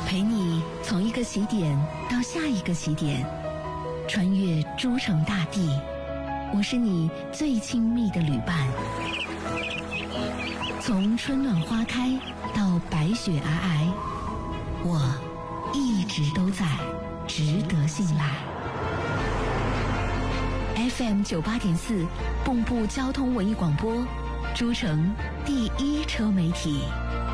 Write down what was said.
陪你从一个起点到下一个起点，穿越诸城大地。我是你最亲密的旅伴，从春暖花开到白雪皑皑，我一直都在，值得信赖。FM 98.4，蚌埠交通文艺广播，诸城第一车媒体。